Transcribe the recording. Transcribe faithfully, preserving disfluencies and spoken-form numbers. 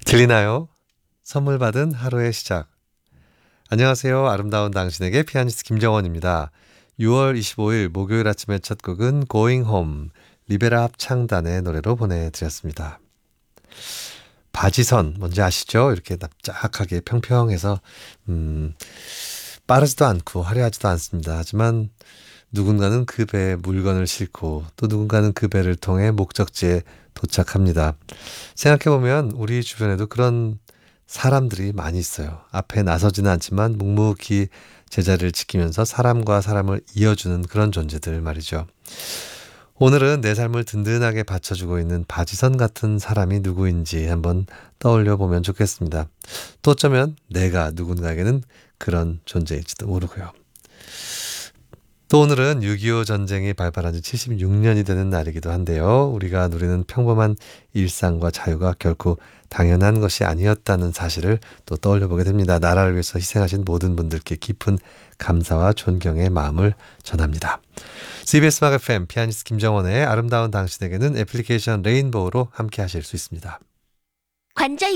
들리나요? 선물 받은 하루의 시작. 안녕하세요. 아름다운 당신에게 피아니스트 김정원입니다. 유월 이십오일 목요일 아침의 첫 곡은 Going Home, 리베라 합창단의 노래로 보내드렸습니다. 바지선 뭔지 아시죠? 이렇게 납작하게 평평해서 음, 빠르지도 않고 화려하지도 않습니다. 하지만 누군가는 그 배에 물건을 싣고 또 누군가는 그 배를 통해 목적지에 도착합니다. 생각해보면 우리 주변에도 그런 사람들이 많이 있어요. 앞에 나서지는 않지만 묵묵히 제자리를 지키면서 사람과 사람을 이어주는 그런 존재들 말이죠. 오늘은 내 삶을 든든하게 받쳐주고 있는 바지선 같은 사람이 누구인지 한번 떠올려 보면 좋겠습니다. 또 어쩌면 내가 누군가에게는 그런 존재일지도 모르고요. 또 오늘은 육이오 전쟁이 발발한 지 칠십육 년이 되는 날이기도 한데요. 우리가 누리는 평범한 일상과 자유가 결코 당연한 것이 아니었다는 사실을 또 떠올려 보게 됩니다. 나라를 위해서 희생하신 모든 분들께 깊은 감사와 존경의 마음을 전합니다. 씨비에스 음악 에프엠 피아니스트 김정원의 아름다운 당신에게는 애플리케이션 레인보우로 함께 하실 수 있습니다. 관절